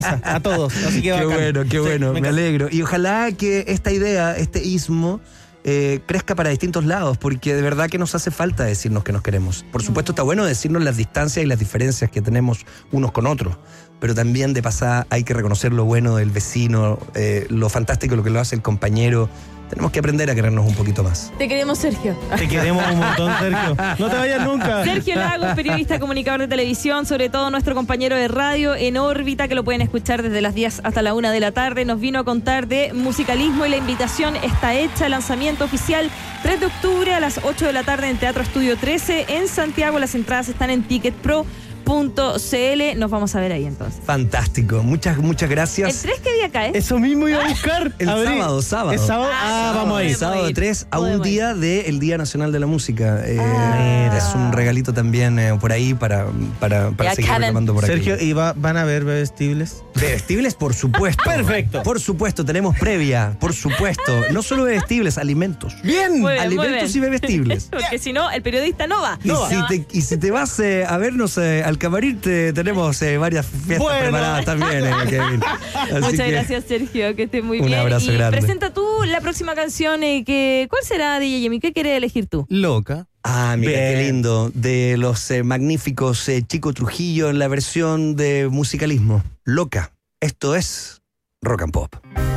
A todos. Así que Qué bacán. bueno, qué Sí, bueno. Me encanta. alegro. Y ojalá que esta idea, este ismo, crezca para distintos lados, porque de verdad que nos hace falta decirnos que nos queremos. Por supuesto está bueno decirnos las distancias y las diferencias que tenemos unos con otros, pero también de pasada hay que reconocer lo bueno del vecino, lo fantástico lo que lo hace el compañero. Tenemos que aprender a querernos un poquito más. Te queremos, Sergio. Te queremos un montón, Sergio. No te vayas nunca. Sergio Lagos, periodista, comunicador de televisión, sobre todo nuestro compañero de radio en órbita, que lo pueden escuchar desde las 10 hasta la 1 de la tarde. Nos vino a contar de musicalismo y la invitación está hecha. Lanzamiento oficial 3 de octubre a las 8 de la tarde en Teatro Estudio 13 en Santiago. Las entradas están en ticketpro.cl. Nos vamos a ver ahí entonces. Fantástico. Muchas ¿El gracias. 3 qué día cae? Eso mismo iba a buscar. El sábado. ¿Es sábado? Vamos a ir. Sábado 3 a un Podemos ir. día del Día Nacional de la Música. Es un regalito también por ahí para Ya, seguir Karen. reclamando por aquí. Sergio, ¿y van a ver bebestibles? Bebestibles, por supuesto. Perfecto. Por supuesto, tenemos previa, por supuesto. No solo bebestibles, alimentos. Bien. Muy bien, Alimentos y bebestibles. Porque si no, el periodista no va. Y si te vas a vernos al camarín, tenemos varias fiestas Bueno. preparadas también, Kevin. Así Muchas que gracias, Sergio, que estés muy un bien. abrazo y grande. presenta tú la próxima canción. ¿Cuál será, DJ Yemi? ¿Qué quieres elegir tú? Loca. Ah, mira, Bien. qué lindo. De los magníficos Chico Trujillo en la versión de musicalismo. Loca. Esto es Rock and Pop.